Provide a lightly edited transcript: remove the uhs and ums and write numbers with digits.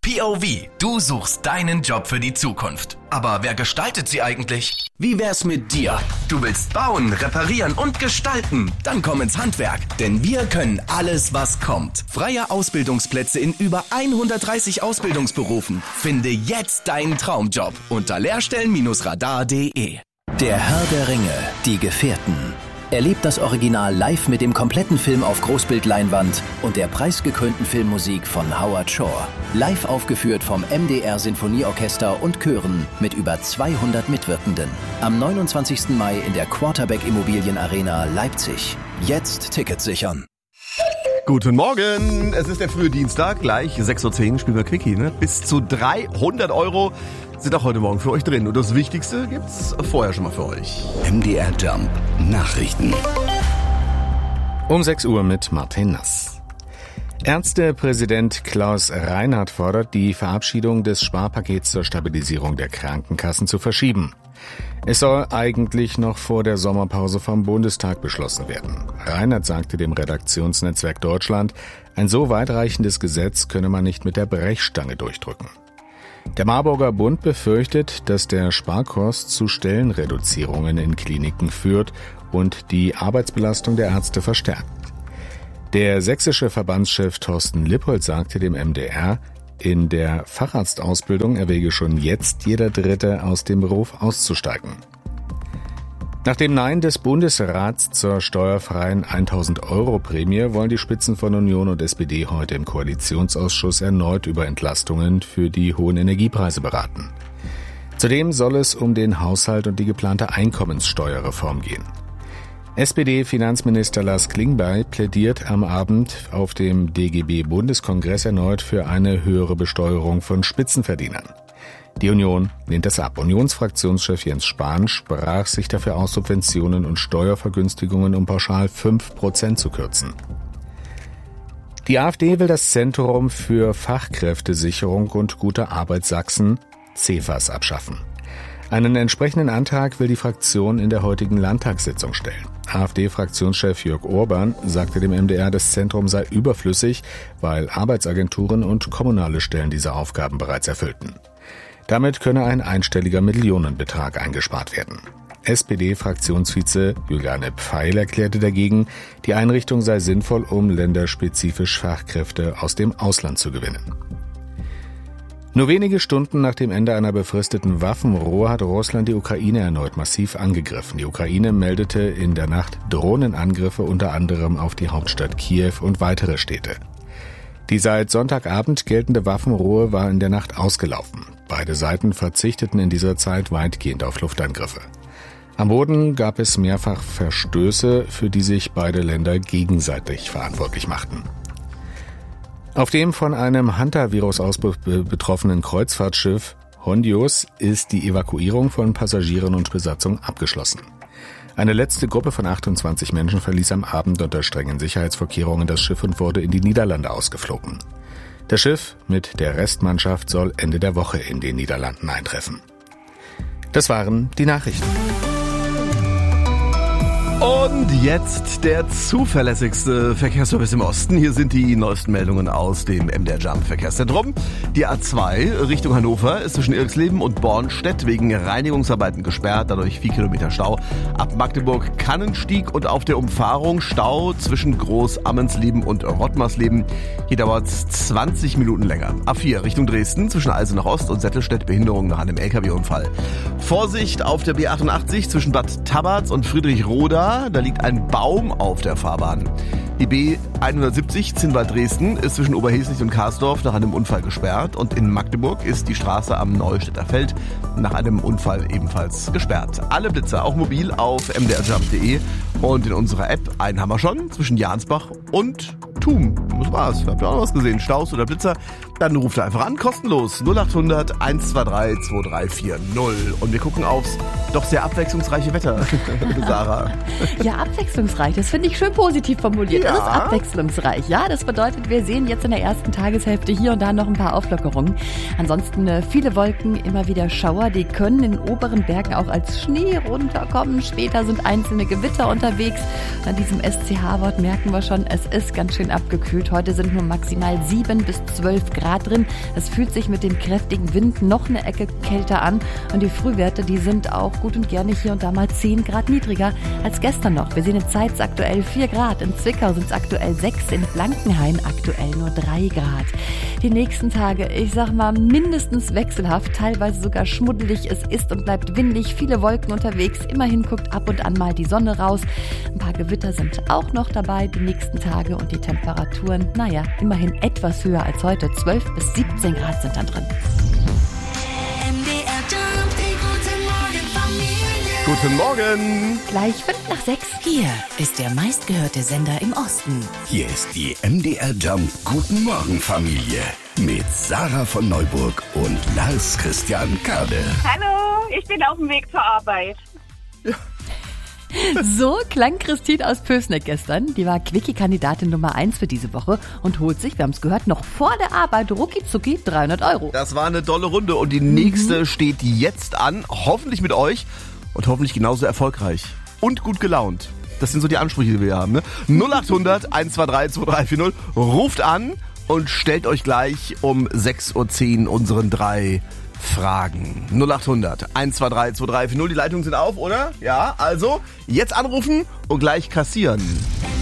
POV, du suchst deinen Job für die Zukunft. Aber wer gestaltet sie eigentlich? Wie wär's mit dir? Du willst bauen, reparieren und gestalten? Dann komm ins Handwerk, denn wir können alles, was kommt. Freie Ausbildungsplätze in über 130 Ausbildungsberufen. Finde jetzt deinen Traumjob unter lehrstellen-radar.de. Der Herr der Ringe, die Gefährten. Erlebt das Original live mit dem kompletten Film auf Großbildleinwand und der preisgekrönten Filmmusik von Howard Shore. Live aufgeführt vom MDR Sinfonieorchester und Chören mit über 200 Mitwirkenden. Am 29. Mai in der Quarterback Immobilien Arena Leipzig. Jetzt Tickets sichern. Guten Morgen, es ist der frühe Dienstag, gleich 6.10 Uhr spielen wir Quickie, ne? Bis zu 300 € sind auch heute Morgen für euch drin. Und das Wichtigste gibt's vorher schon mal für euch. MDR Jump Nachrichten. Um 6 Uhr mit Martin Nass. Ärztepräsident Klaus Reinhardt fordert, die Verabschiedung des Sparpakets zur Stabilisierung der Krankenkassen zu verschieben. Es soll eigentlich noch vor der Sommerpause vom Bundestag beschlossen werden. Reinhardt sagte dem Redaktionsnetzwerk Deutschland, ein so weitreichendes Gesetz könne man nicht mit der Brechstange durchdrücken. Der Marburger Bund befürchtet, dass der Sparkurs zu Stellenreduzierungen in Kliniken führt und die Arbeitsbelastung der Ärzte verstärkt. Der sächsische Verbandschef Thorsten Lippold sagte dem MDR, in der Facharztausbildung erwäge schon jetzt jeder Dritte aus dem Beruf auszusteigen. Nach dem Nein des Bundesrats zur steuerfreien 1.000-Euro-Prämie wollen die Spitzen von Union und SPD heute im Koalitionsausschuss erneut über Entlastungen für die hohen Energiepreise beraten. Zudem soll es um den Haushalt und die geplante Einkommenssteuerreform gehen. SPD-Finanzminister Lars Klingbeil plädiert am Abend auf dem DGB-Bundeskongress erneut für eine höhere Besteuerung von Spitzenverdienern. Die Union lehnt das ab. Unionsfraktionschef Jens Spahn sprach sich dafür aus, Subventionen und Steuervergünstigungen um pauschal 5% zu kürzen. Die AfD will das Zentrum für Fachkräftesicherung und gute Arbeit Sachsen, CEFAS, abschaffen. Einen entsprechenden Antrag will die Fraktion in der heutigen Landtagssitzung stellen. AfD-Fraktionschef Jörg Orban sagte dem MDR, das Zentrum sei überflüssig, weil Arbeitsagenturen und kommunale Stellen diese Aufgaben bereits erfüllten. Damit könne ein einstelliger Millionenbetrag eingespart werden. SPD-Fraktionsvize Juliane Pfeil erklärte dagegen, die Einrichtung sei sinnvoll, um länderspezifisch Fachkräfte aus dem Ausland zu gewinnen. Nur wenige Stunden nach dem Ende einer befristeten Waffenruhe hat Russland die Ukraine erneut massiv angegriffen. Die Ukraine meldete in der Nacht Drohnenangriffe unter anderem auf die Hauptstadt Kiew und weitere Städte. Die seit Sonntagabend geltende Waffenruhe war in der Nacht ausgelaufen. Beide Seiten verzichteten in dieser Zeit weitgehend auf Luftangriffe. Am Boden gab es mehrfach Verstöße, für die sich beide Länder gegenseitig verantwortlich machten. Auf dem von einem Hantavirus-Ausbruch betroffenen Kreuzfahrtschiff Hondius ist die Evakuierung von Passagieren und Besatzung abgeschlossen. Eine letzte Gruppe von 28 Menschen verließ am Abend unter strengen Sicherheitsvorkehrungen das Schiff und wurde in die Niederlande ausgeflogen. Das Schiff mit der Restmannschaft soll Ende der Woche in den Niederlanden eintreffen. Das waren die Nachrichten. Und jetzt der zuverlässigste Verkehrsservice im Osten. Hier sind die neuesten Meldungen aus dem MDR Jump Verkehrszentrum. Die A2 Richtung Hannover ist zwischen Irxleben und Bornstedt wegen Reinigungsarbeiten gesperrt, dadurch 4 Kilometer Stau. Ab Magdeburg-Kannenstieg und auf der Umfahrung Stau zwischen Groß-Ammensleben und Rottmarsleben. Hier dauert es 20 Minuten länger. A4 Richtung Dresden zwischen Eisenach Ost und Settelstedt, Behinderung nach einem LKW-Unfall. Vorsicht auf der B88 zwischen Bad Tabarz und Friedrichroda. Da liegt ein Baum auf der Fahrbahn. Die B170 Zinnwald-Dresden ist zwischen Oberheslich und Karsdorf nach einem Unfall gesperrt. Und in Magdeburg ist die Straße am Neustädter Feld nach einem Unfall ebenfalls gesperrt. Alle Blitzer, auch mobil, auf mdrjump.de und in unserer App. Einen haben wir schon zwischen Jansbach und Thum. Das war's. Habt ihr auch noch was gesehen? Staus oder Blitzer? Dann ruft ihr einfach an, kostenlos. 0800 123 2340. Und wir gucken aufs doch sehr abwechslungsreiche Wetter. Sarah. Ja, abwechslungsreich. Das finde ich schön positiv formuliert. Ja. Das ist abwechslungsreich. Ja, das bedeutet, wir sehen jetzt in der ersten Tageshälfte hier und da noch ein paar Auflockerungen. Ansonsten viele Wolken, immer wieder Schauer. Die können in oberen Bergen auch als Schnee runterkommen. Später sind einzelne Gewitter unterwegs. An diesem SCH-Wort merken wir schon, es ist ganz schön schön abgekühlt. Heute sind nur maximal 7 bis 12 Grad drin. Es fühlt sich mit dem kräftigen Wind noch eine Ecke kälter an. Und die Frühwerte, die sind auch gut und gerne hier und da mal 10 Grad niedriger als gestern noch. Wir sehen in Zeitz aktuell 4 Grad. In Zwickau sind es aktuell 6, in Blankenheim aktuell nur 3 Grad. Die nächsten Tage, ich sag mal, mindestens wechselhaft, teilweise sogar schmuddelig. Es ist und bleibt windig, viele Wolken unterwegs. Immerhin guckt ab und an mal die Sonne raus. Ein paar Gewitter sind auch noch dabei die nächsten Tage und die Temperaturen, immerhin etwas höher als heute. 12 bis 17 Grad sind dann drin. Guten Morgen. Gleich 5 nach 6. Hier ist der meistgehörte Sender im Osten. Hier ist die MDR Jump Guten Morgen Familie mit Sarah von Neuburg und Lars Christian Kade. Hallo, ich bin auf dem Weg zur Arbeit. So klang Christine aus Pößneck gestern. Die war Quickie-Kandidatin Nummer 1 für diese Woche und holt sich, wir haben es gehört, noch vor der Arbeit rucki-zucki 300 €. Das war eine tolle Runde und die nächste steht jetzt an. Hoffentlich mit euch und hoffentlich genauso erfolgreich und gut gelaunt. Das sind so die Ansprüche, die wir haben. Ne? 0800 123 2340. Ruft an und stellt euch gleich um 6:10 Uhr unseren 3 Fragen. 0800 123 2340. Die Leitungen sind auf, oder? Ja, also jetzt anrufen und gleich kassieren.